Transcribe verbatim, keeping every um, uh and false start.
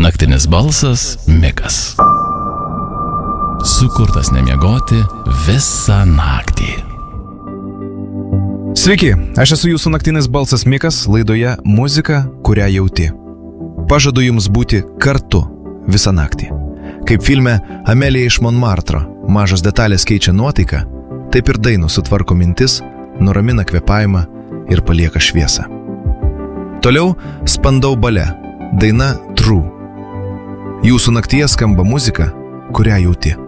Naktinis balsas Mikas. Sukurtas nemiegoti visą naktį. Sveiki, aš esu jūsų naktinis balsas Mikas laidoje Muzika, kurią jauti. Pažadu jums būti kartu visą naktį. Kaip filme Amelija iš Monmartro, mažos detalės keičia nuotaiką, taip ir dainų sutvarko mintis, nuramina kvėpavimą ir palieka šviesą. Toliau Spandau Ballet, daina True. Jūsų naktyje skamba muzika, kurią jauti.